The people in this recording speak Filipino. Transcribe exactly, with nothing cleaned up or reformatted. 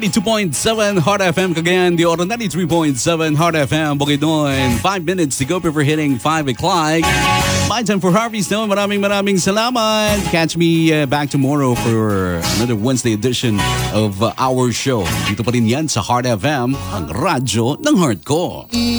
ninety-two point seven Heart F M Cagayan de Oro, ninety-three point seven Heart F M Bukidnon. Five minutes to go before hitting five o'clock. My time for Harvey Snow. Maraming maraming salamat. Catch me uh, back tomorrow for another Wednesday edition of uh, our show. Dito pa rin yan sa Heart F M, ang radyo ng heart ko.